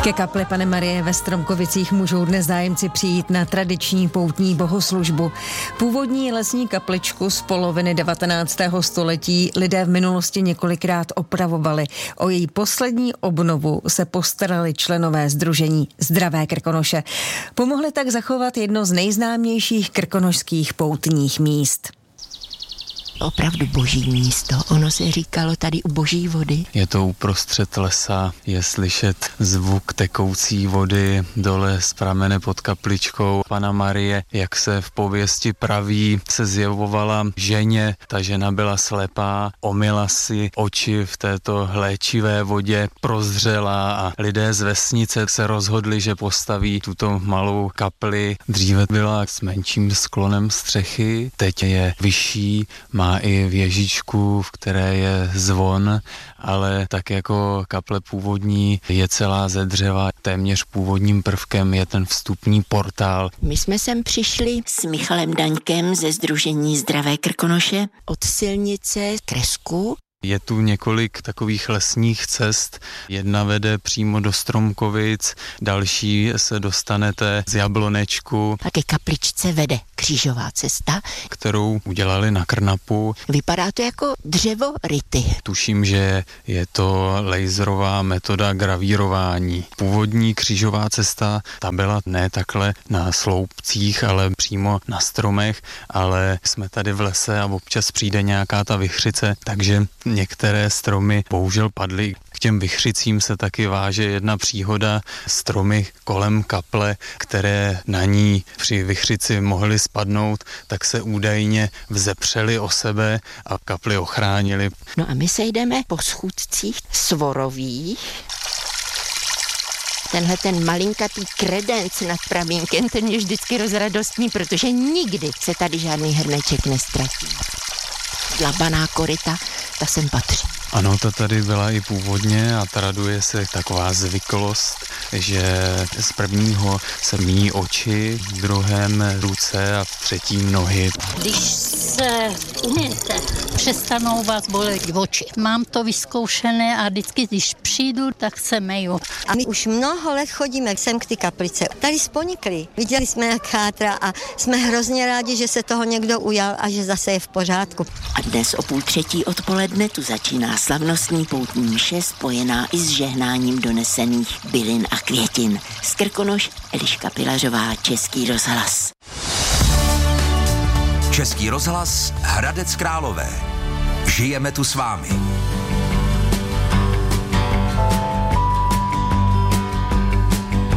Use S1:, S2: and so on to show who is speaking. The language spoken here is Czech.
S1: Ke kapli Panny Marie ve Stromkovicích můžou dnes zájemci přijít na tradiční poutní bohoslužbu. Původní lesní kapličku z poloviny 19. století lidé v minulosti několikrát opravovali. O její poslední obnovu se postarali členové sdružení Zdravé Krkonoše. Pomohli tak zachovat jedno z nejznámějších krkonošských poutních míst.
S2: Opravdu boží místo. Ono se říkalo tady u boží vody.
S3: Je to uprostřed lesa, je slyšet zvuk tekoucí vody dole z pramene pod kapličkou. Panna Marie, jak se v pověsti praví, se zjevovala ženě. Ta žena byla slepá, omyla si oči v této léčivé vodě, prozřela a lidé z vesnice se rozhodli, že postaví tuto malou kapli. Dříve byla s menším sklonem střechy, teď je vyšší, má i věžičku, v které je zvon, ale tak jako kaple původní je celá ze dřeva. Téměř původním prvkem je ten vstupní portál.
S2: My jsme sem přišli s Michalem Daňkem ze sdružení Zdravé Krkonoše od silnice Kresku.
S3: Je tu několik takových lesních cest. Jedna vede přímo do Stromkovic, další se dostanete z Jablonečku.
S2: A ke kapličce vede křížová cesta,
S3: kterou udělali na Krnapu.
S2: Vypadá to jako dřevo ryty.
S3: Tuším, že je to laserová metoda gravírování. Původní křížová cesta, ta byla ne takhle na sloupcích, ale přímo na stromech, ale jsme tady v lese a občas přijde nějaká ta vichřice, takže některé stromy bohužel padly. K těm vichřicím se taky váže jedna příhoda. Stromy kolem kaple, které na ní při vichřici mohly spadnout, tak se údajně vzepřely o sebe a kapli ochránili.
S2: No a my se jdeme po schůdcích svorových. Tenhle ten malinkatý kredenc nad pramínkem, ten je vždycky rozradostný, protože nikdy se tady žádný hrneček nestratí. Dlabaná koryta, ta sem patří.
S3: Ano, ta tady byla i původně a traduje se taková zvyklost, že z prvního se míjí oči, v druhém ruce a v třetím nohy.
S4: Když se umyjete, přestanou vás bolet oči. Mám to vyzkoušené a vždycky, když přijdu, tak se meju.
S5: A my už mnoho let chodíme sem k ty kaplice. Tady sponikli. Viděli jsme, jak chátra a jsme hrozně rádi, že se toho někdo ujal a že zase je v pořádku.
S2: A dnes o 2:30 odpoledne tu začíná slavnostní poutní mše spojená i s žehnáním donesených bylin a květin. Z Krkonoš Eliška Pilařová, Český rozhlas.
S6: Český rozhlas, Hradec Králové. Žijeme tu s vámi.